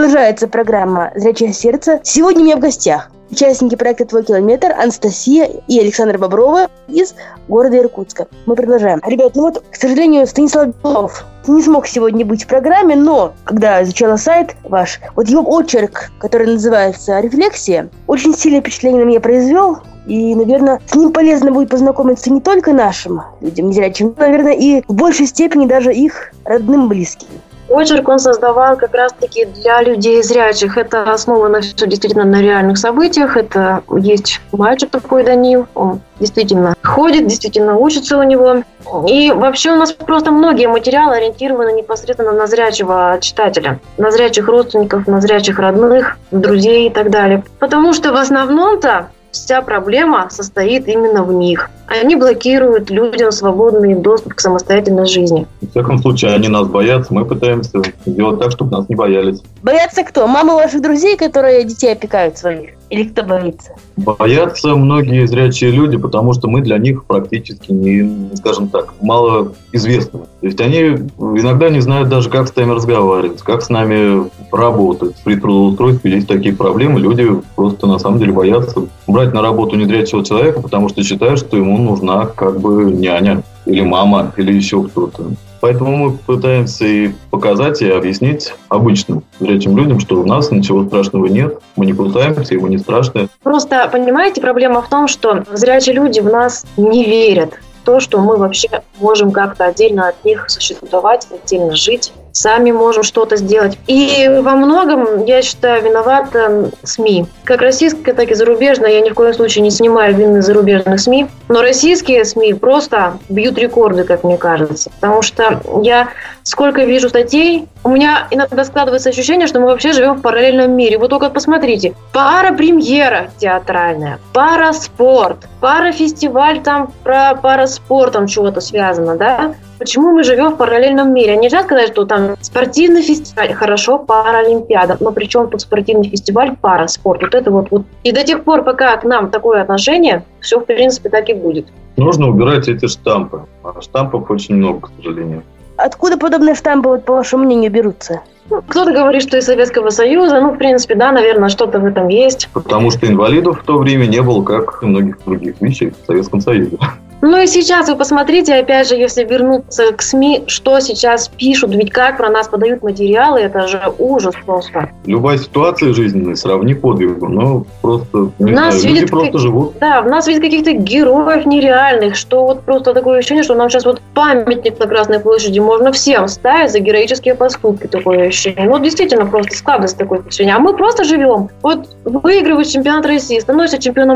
Продолжается программа «Зрячее сердце». Сегодня у меня в гостях участники проекта «Твой километр» Анастасия и Александр Бобровы из города Иркутска. Мы продолжаем. Ребят, к сожалению, Станислав Белов не смог сегодня быть в программе, но когда изучала сайт ваш, его очерк, который называется «Рефлексия», очень сильное впечатление на меня произвел. И, наверное, с ним полезно будет познакомиться не только нашим людям незрячим, но, наверное, и в большей степени даже их родным, близким. Очерк он создавал как раз-таки для людей зрячих. Это основано все действительно на реальных событиях. Это есть мальчик такой Данил, он действительно ходит, действительно учится у него. И вообще у нас просто многие материалы ориентированы непосредственно на зрячего читателя, на зрячих родственников, на зрячих родных, друзей и так далее. Потому что в основном-то вся проблема состоит именно в них. Они блокируют людям свободный доступ к самостоятельной жизни. В всяком случае, они нас боятся. Мы пытаемся сделать так, чтобы нас не боялись. Боятся кто? Мамы ваших друзей, которые детей опекают своих? Или кто боится? Боятся многие зрячие люди, потому что мы для них практически мало известны. То есть они иногда не знают даже, как с нами разговаривать, как с нами работать. При трудоустройстве есть такие проблемы. Люди просто на самом деле боятся брать на работу незрячего человека, потому что считают, что ему нужна няня или мама, или еще кто-то. Поэтому мы пытаемся и показать, и объяснить обычным зрячим людям, что у нас ничего страшного нет, мы не кусаемся, и мы не страшные. Просто, понимаете, проблема в том, что зрячие люди в нас не верят в то, что мы вообще можем как-то отдельно от них существовать, отдельно жить, сами можем что-то сделать. И во многом, я считаю, виноват СМИ. Как российская, так и зарубежная. Я ни в коем случае не снимаю вины зарубежных СМИ. Но российские СМИ просто бьют рекорды, как мне кажется. Потому что я сколько вижу статей, у меня иногда складывается ощущение, что мы вообще живем в параллельном мире. Вот только посмотрите. Парапремьера театральная, параспорт, парафестиваль про параспорт, там чего-то связано, да? Почему мы живем в параллельном мире? Нельзя сказать, что там спортивный фестиваль, хорошо, паралимпиада, но при чем тут спортивный фестиваль, параспорт? Вот это вот. И до тех пор, пока к нам такое отношение, все, в принципе, так и будет. Нужно убирать эти штампы. А штампов очень много, к сожалению. Откуда подобные штампы, по вашему мнению, берутся? Кто-то говорит, что из Советского Союза. В принципе, да, наверное, что-то в этом есть. Потому что инвалидов в то время не было, как и многих других вещей в Советском Союзе. И сейчас вы посмотрите, опять же, если вернуться к СМИ, что сейчас пишут, ведь как про нас подают материалы, это же ужас просто. Любая ситуация жизненная сравни подвигу, просто, люди просто живут. Да, в нас видят каких-то героев нереальных, что просто такое ощущение, что нам сейчас памятник на Красной площади можно всем ставить за героические поступки, такое ощущение. Действительно просто складывается такое впечатление. А мы просто живем. Выигрывают чемпионат России, становятся чемпионом